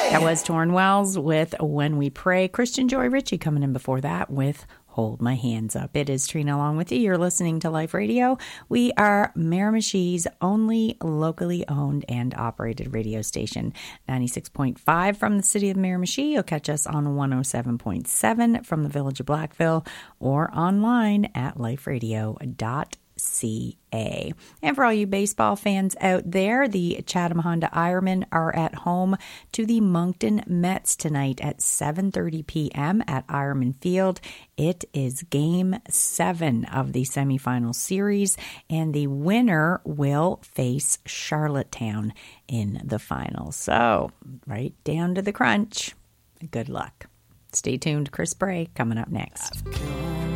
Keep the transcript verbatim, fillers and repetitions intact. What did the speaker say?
That was Torrin Wells with When We Pray. Christian Joy Ritchie coming in before that with Hold My Hands Up. It is Trina along with you. You're listening to Life Radio. We are Miramichi's only locally owned and operated radio station. ninety-six point five from the city of Miramichi. You'll catch us on one oh seven point seven from the village of Blackville or online at life radio dot C A. And for all you baseball fans out there, the Chatham Honda Ironmen are at home to the Moncton Mets tonight at seven thirty p.m. at Ironman Field. It is game seven of the semifinal series, and the winner will face Charlottetown in the finals. So, right down to the crunch. Good luck. Stay tuned. Chris Bray coming up next.